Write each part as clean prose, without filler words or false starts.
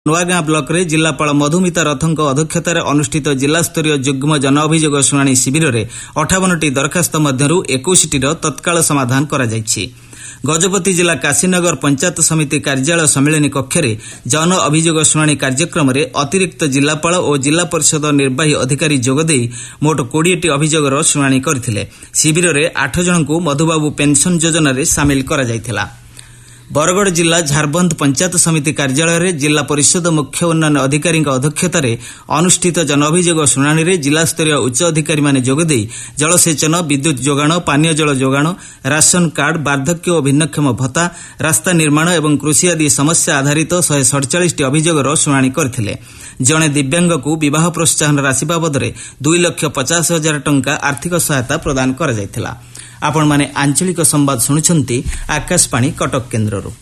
ନୂଆଗାଁ ବ୍ଲକରେ ଜିଲ୍ଲାପାଳ ମଧୁମିତା ରଥଙ୍କ ଅଧ୍ୟକ୍ଷତାରେ ଅନୁଷ୍ଠିତ ଜିଲ୍ଲାସ୍ତରୀୟ ଯୁଗ୍ମ ଜନ ଅଭିଯୋଗ ଶୁଣାଣି ଶିବିରରେ 58ଟି ଦରଖାସ୍ତ ମଧ୍ୟରୁ 21ଟିର ତତ୍କାଳ ସମାଧାନ କରାଯାଇଛି। ଗଜପତି ଜିଲ୍ଲା କାଶୀନଗର ପଞ୍ଚାୟତ ସମିତି କାର୍ଯ୍ୟାଳୟ ସମ୍ମିଳନୀ କକ୍ଷରେ ଜନ ଅଭିଯୋଗ ଶୁଣାଣି କାର୍ଯ୍ୟକ୍ରମରେ ଅତିରିକ୍ତ ଜିଲ୍ଲାପାଳ ଓ ଜିଲ୍ଲା ପରିଷଦ ନିର୍ବାହୀ ଅଧିକାରୀ ଯୋଗଦେଇ ମୋଟ 20ଟି ଅଭିଯୋଗର ଶୁଣାଣି କରିଥିଲେ। ଶିବିରରେ 8 ଜଣଙ୍କୁ ମଧୁବାବୁ ପେନ୍ସନ୍ ଯୋଜନାରେ ସାମିଲ କରାଯାଇଥିଲା। ବରଗଡ଼ ଜିଲ୍ଲା ଝାରବନ୍ଦ ପଞ୍ଚାୟତ ସମିତି କାର୍ଯ୍ୟାଳୟରେ ଜିଲ୍ଲା ପରିଷଦ ମୁଖ୍ୟ ଉନ୍ନୟନ ଅଧିକାରୀଙ୍କ ଅଧ୍ୟକ୍ଷତାରେ ଅନୁଷ୍ଠିତ ଜନ ଅଭିଯୋଗ ଶୁଣାଣିରେ ଜିଲ୍ଲାସ୍ତରୀୟ ଉଚ୍ଚ ଅଧିକାରୀମାନେ ଯୋଗଦେଇ ଜଳସେଚନ, ବିଦ୍ୟୁତ୍ ଯୋଗାଣ, ପାନୀୟ ଜଳ ଯୋଗାଣ, ରାସନ କାର୍ଡ, ବାର୍ଦ୍ଧକ୍ୟ ଓ ଭିନ୍ନକ୍ଷମ ଭତ୍ତା, ରାସ୍ତା ନିର୍ମାଣ ଏବଂ କୃଷି ଆଦି ସମସ୍ୟା ଆଧାରିତ 147ଟି ଅଭିଯୋଗର ଶୁଣାଣି କରିଥିଲେ। ଜଣେ ଦିବ୍ୟାଙ୍ଗକୁ ବିବାହ ପ୍ରୋତ୍ସାହନ ରାଶି ବାବଦରେ 2,50,000 ଟଙ୍କା ଆର୍ଥିକ ସହାୟତା ପ୍ରଦାନ କରାଯାଇଥିଲା। ଆପଣମାନେ ଆଞ୍ଚଳିକ ସମ୍ବାଦ ଶୁଣୁଛନ୍ତି ଆକାଶବାଣୀ କଟକ କେନ୍ଦ୍ରରୁ।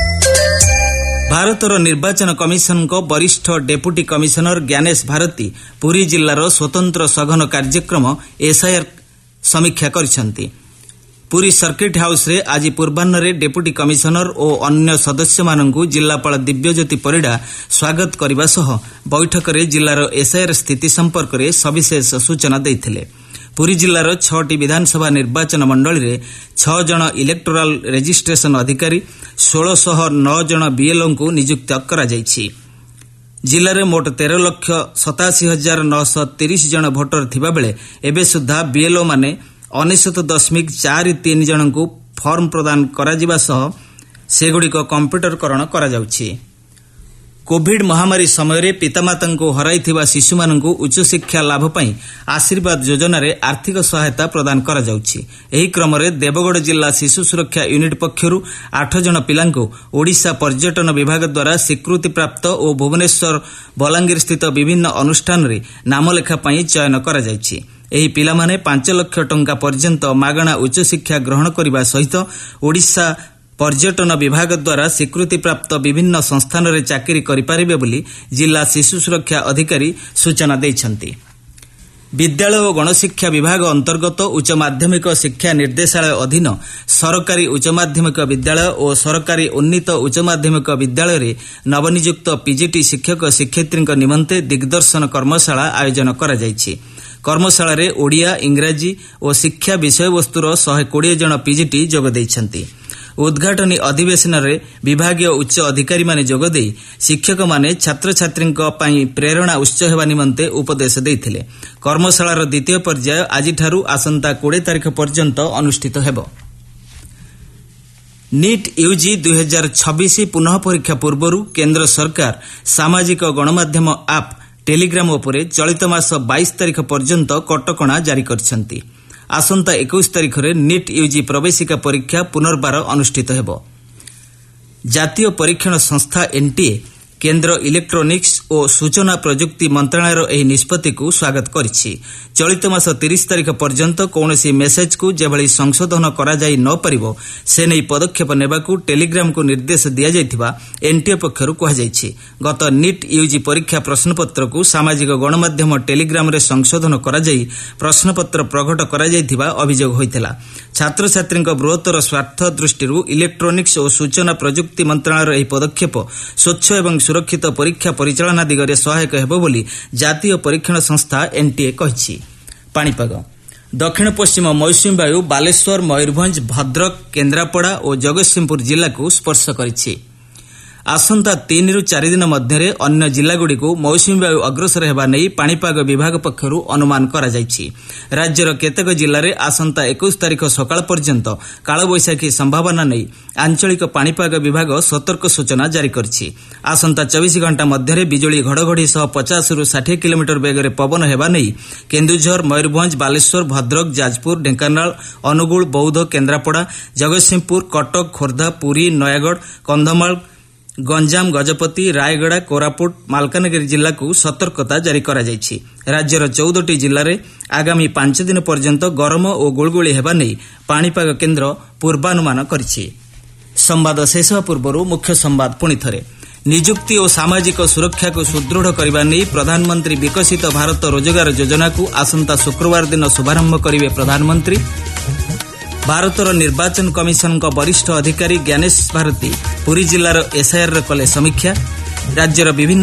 ଭାରତର ନିର୍ବାଚନ କମିଶନଙ୍କ ବରିଷ୍ଠ ଡେପୁଟି କମିଶନର ଜ୍ଞାନେଶ ଭାରତୀ ପୁରୀ ଜିଲ୍ଲାର ସ୍ୱତନ୍ତ୍ର ସଘନ କାର୍ଯ୍ୟକ୍ରମ ଏସ୍ଆଇଆର୍ ସମୀକ୍ଷା କରିଛନ୍ତି। ପୁରୀ ସର୍କିଟ୍ ହାଉସ୍ରେ ଆଜି ପୂର୍ବାହ୍ନରେ ଡେପୁଟି କମିଶନର ଓ ଅନ୍ୟ ସଦସ୍ୟମାନଙ୍କୁ ଜିଲ୍ଲାପାଳ ଦିବ୍ୟଜ୍ୟୋତି ପରିଡ଼ା ସ୍ୱାଗତ କରିବା ସହ ବୈଠକରେ ଜିଲ୍ଲାର ଏସ୍ଆଇଆର୍ ସ୍ଥିତି ସମ୍ପର୍କରେ ସବିଶେଷ ସୂଚନା ଦେଇଥିଲେ। ପୁରୀ ଜିଲ୍ଲାର 6ଟି ବିଧାନସଭା ନିର୍ବାଚନ ମଣ୍ଡଳୀରେ 6 ଜଣ ଇଲେକ୍ଟୋରାଲ ରେଜିଷ୍ଟ୍ରେସନ ଅଧିକାରୀ, 1609 ଜଣ ବିଏଲ୍ଓଙ୍କୁ ନିଯୁକ୍ତ କରାଯାଇଛି। ଜିଲ୍ଲାରେ ମୋଟ 13,87,930 ଜଣ ଭୋଟର ଥିବାବେଳେ ଏବେ ସୁଦ୍ଧା ବିଏଲ୍ଓମାନେ 99.43 ଜଣଙ୍କୁ ଫର୍ମ ପ୍ରଦାନ କରାଯିବା ସହ ସେଗୁଡ଼ିକ କମ୍ପ୍ୟୁଟରକରଣ କରାଯାଉଛି। କୋଭିଡ୍ ମହାମାରୀ ସମୟରେ ପିତାମାତାଙ୍କୁ ହରାଇଥିବା ଶିଶୁମାନଙ୍କୁ ଉଚ୍ଚଶିକ୍ଷା ଲାଭ ପାଇଁ ଆଶୀର୍ବାଦ ଯୋଜନାରେ ଆର୍ଥିକ ସହାୟତା ପ୍ରଦାନ କରାଯାଉଛି। ଏହି କ୍ରମରେ ଦେବଗଡ଼ ଜିଲ୍ଲା ଶିଶୁ ସୁରକ୍ଷା ୟୁନିଟ୍ ପକ୍ଷରୁ 8 ଜଣ ପିଲାଙ୍କୁ ଓଡ଼ିଶା ପର୍ଯ୍ୟଟନ ବିଭାଗ ଦ୍ୱାରା ସ୍ୱୀକୃତିପ୍ରାପ୍ତ ଓ ଭୁବନେଶ୍ୱର, ବଲାଙ୍ଗୀର ସ୍ଥିତ ବିଭିନ୍ନ ଅନୁଷ୍ଠାନରେ ନାମଲେଖା ପାଇଁ ଚୟନ କରାଯାଇଛି। ଏହି ପିଲାମାନେ 5 ଲକ୍ଷ ଟଙ୍କା ପର୍ଯ୍ୟନ୍ତ ମାଗଣା ଉଚ୍ଚଶିକ୍ଷା ଗ୍ରହଣ କରିବା ସହିତ ଓଡ଼ିଶା ପର୍ଯ୍ୟଟନ ବିଭାଗ ଦ୍ୱାରା ସ୍ୱୀକୃତିପ୍ରାପ୍ତ ବିଭିନ୍ନ ସଂସ୍ଥାନରେ ଚାକିରି କରିପାରିବେ ବୋଲି ଜିଲ୍ଲା ଶିଶୁ ସୁରକ୍ଷା ଅଧିକାରୀ ସୂଚନା ଦେଇଛନ୍ତି। ବିଦ୍ୟାଳୟ ଓ ଗଣଶିକ୍ଷା ବିଭାଗ ଅନ୍ତର୍ଗତ ଉଚ୍ଚ ମାଧ୍ୟମିକ ଶିକ୍ଷା ନିର୍ଦ୍ଦେଶାଳୟ ଅଧୀନ ସରକାରୀ ଉଚ୍ଚ ମାଧ୍ୟମିକ ବିଦ୍ୟାଳୟ ଓ ସରକାରୀ ଉନ୍ନୀତ ଉଚ୍ଚ ମାଧ୍ୟମିକ ବିଦ୍ୟାଳୟରେ ନବନିଯୁକ୍ତ ପିଜିଟି ଶିକ୍ଷକ ଶିକ୍ଷୟିତ୍ରୀଙ୍କ ନିମନ୍ତେ ଦିଗ୍ଦର୍ଶନ କର୍ମଶାଳା ଆୟୋଜନ କରାଯାଇଛି। କର୍ମଶାଳାରେ ଓଡ଼ିଆ, ଇଂରାଜୀ ଓ ଶିକ୍ଷା ବିଷୟବସ୍ତୁର 120 ଜଣ ପିଜିଟି ଯୋଗ ଦେଇଛନ୍ତି। ଉଦ୍ଘାଟନୀ ଅଧିବେଶନରେ ବିଭାଗୀୟ ଉଚ୍ଚ ଅଧିକାରୀମାନେ ଯୋଗଦେଇ ଶିକ୍ଷକମାନେ ଛାତ୍ରଛାତ୍ରୀଙ୍କ ପାଇଁ ପ୍ରେରଣା ଉତ୍ସ ହେବା ନିମନ୍ତେ ଉପଦେଶ ଦେଇଥିଲେ। କର୍ମଶାଳାର ଦ୍ୱିତୀୟ ପର୍ଯ୍ୟାୟ ଆଜିଠାରୁ ଆସନ୍ତା 20 ତାରିଖ ପର୍ଯ୍ୟନ୍ତ ଅନୁଷ୍ଠିତ ହେବ। ନିଟ୍ ୟୁଜି 2026 ପୁନଃ ପରୀକ୍ଷା ପୂର୍ବରୁ କେନ୍ଦ୍ର ସରକାର ସାମାଜିକ ଗଣମାଧ୍ୟମ ଆପ୍ ଟେଲିଗ୍ରାମ ଉପରେ ଚଳିତ ମାସ 22 ତାରିଖ ପର୍ଯ୍ୟନ୍ତ କଟକଣା ଜାରି କରିଛନ୍ତି। ଆସନ୍ତା 21 ତାରିଖରେ ନିଟ୍ ୟୁଜି ପ୍ରବେଶିକା ପରୀକ୍ଷା ପୁନର୍ବାର ଅନୁଷ୍ଠିତ ହେବ। ଜାତୀୟ ପରୀକ୍ଷଣ ସଂସ୍ଥା ଏନ୍ଟିଏ କେନ୍ଦ୍ର ଇଲେକ୍ଟ୍ରୋନିକ୍ସ ଓ ସୂଚନା ପ୍ରଯୁକ୍ତି ମନ୍ତ୍ରଣାଳୟର ଏହି ନିଷ୍ପତ୍ତିକୁ ସ୍ୱାଗତ କରିଛି। ଚଳିତ ମାସ 30 ତାରିଖ ପର୍ଯ୍ୟନ୍ତ କୌଣସି ମେସେଜକୁ ଯେଭଳି ସଂଶୋଧନ କରାଯାଇ ନ ପାରିବ ସେ ନେଇ ପଦକ୍ଷେପ ନେବାକୁ ଟେଲିଗ୍ରାମକୁ ନିର୍ଦ୍ଦେଶ ଦିଆଯାଇଥିବା ଏନ୍ଟିଏ ପକ୍ଷରୁ କୁହାଯାଇଛି। ଗତ ନିଟ୍ ୟୁଜି ପରୀକ୍ଷା ପ୍ରଶ୍ନପତ୍ରକୁ ସାମାଜିକ ଗଣମାଧ୍ୟମ ଟେଲିଗ୍ରାମରେ ସଂଶୋଧନ କରାଯାଇ ପ୍ରଶ୍ନପତ୍ର ପ୍ରଘଟ କରାଯାଇଥିବା ଅଭିଯୋଗ ହୋଇଥିଲା। ଛାତ୍ରଛାତ୍ରୀଙ୍କ ବୃହତ୍ତର ସ୍ୱାର୍ଥ ଦୃଷ୍ଟିରୁ ଇଲେକ୍ଟ୍ରୋନିକ୍ସ ଓ ସୂଚନା ପ୍ରଯୁକ୍ତି ମନ୍ତ୍ରଣାଳୟର ଏହି ପଦକ୍ଷେପ ସ୍ୱଚ୍ଛ ଏବଂ ସୁରକ୍ଷିତ ପରୀକ୍ଷା ପରିଚାଳନା ଦିଗରେ ସହାୟକ ହେବ ବୋଲି ଜାତୀୟ ପରୀକ୍ଷଣ ସଂସ୍ଥା ଏନ୍ଟିଏ କହିଛି। ପାଣିପାଗ। ଦକ୍ଷିଣ ପଶ୍ଚିମ ମୌସୁମୀ ବାୟୁ ବାଲେଶ୍ୱର, ମୟୂରଭଞ୍ଜ, ଭଦ୍ରକ, କେନ୍ଦ୍ରାପଡ଼ା ଓ ଜଗତସିଂହପୁର ଜିଲ୍ଲାକୁ ସ୍ପର୍ଶ କରିଛି। ଆସନ୍ତା 3ରୁ 4 ଦିନ ମଧ୍ୟରେ ଅନ୍ୟ ଜିଲ୍ଲାଗୁଡ଼ିକୁ ମୌସୁମୀ ବାୟୁ ଅଗ୍ରସର ହେବା ନେଇ ପାଣିପାଗ ବିଭାଗ ପକ୍ଷରୁ ଅନୁମାନ କରାଯାଇଛି। ରାଜ୍ୟର କେତେକ ଜିଲ୍ଲାରେ ଆସନ୍ତା 21 ତାରିଖ ସକାଳ ପର୍ଯ୍ୟନ୍ତ କାଳବୈଶାଖୀ ସମ୍ଭାବନା ନେଇ ଆଞ୍ଚଳିକ ପାଣିପାଗ ବିଭାଗ ସତର୍କ ସୂଚନା ଜାରି କରିଛି। ଆସନ୍ତା 24 ଘଣ୍ଟା ମଧ୍ୟରେ ବିଜୁଳି ଘଡ଼ଘଡ଼ି ସହ 50ରୁ 60 କିଲୋମିଟର ବେଗରେ ପବନ ହେବା ନେଇ କେନ୍ଦୁଝର, ମୟୂରଭଞ୍ଜ, ବାଲେଶ୍ୱର, ଭଦ୍ରକ, ଯାଜପୁର, ଢେଙ୍କାନାଳ, ଅନୁଗୁଳ, ବୌଦ୍ଧ, କେନ୍ଦ୍ରାପଡ଼ା, ଜଗତସିଂହପୁର, କଟକ, ଖୋର୍ଦ୍ଧା, ପୁରୀ, ନୟାଗଡ଼, କନ୍ଧମାଳ, ଗଞ୍ଜାମ, ଗଜପତି, ରାୟଗଡ଼ା, କୋରାପୁଟ, ମାଲକାନଗିରି ଜିଲ୍ଲାକୁ ସତର୍କତା ଜାରି କରାଯାଇଛି। ରାଜ୍ୟର 14ଟି ଜିଲ୍ଲାରେ ଆଗାମୀ 5 ଦିନ ପର୍ଯ୍ୟନ୍ତ ଗରମ ଓ ଗୁଳୁଗୁଳି ହେବା ନେଇ ପାଣିପାଗ କେନ୍ଦ୍ର ପୂର୍ବାନୁମାନ କରିଛି। ସମ୍ବାଦ ଶେଷ ହେବା ପୂର୍ବରୁ ମୁଖ୍ୟ ସମ୍ବାଦ ପୁଣି ଥରେ। ନିଯୁକ୍ତି ଓ ସାମାଜିକ ସୁରକ୍ଷାକୁ ସୁଦୃଢ଼ କରିବା ନେଇ ପ୍ରଧାନମନ୍ତ୍ରୀ ବିକଶିତ ଭାରତ ରୋଜଗାର ଯୋଜନାକୁ ଆସନ୍ତା ଶୁକ୍ରବାର ଦିନ ଶୁଭାରମ୍ଭ କରିବେ ପ୍ରଧାନମନ୍ତ୍ରୀ। ଭାରତର ନିର୍ବାଚନ କମିଶନଙ୍କ ବରିଷ୍ଠ ଅଧିକାରୀ ଜ୍ଞାନେଶ ଭାରତୀ ପୁରୀ ଜିଲ୍ଲାର ଏସ୍ଆଇଆର୍ର କଲେ ସମୀକ୍ଷା। ରାଜ୍ୟର ବିଭିନ୍ନ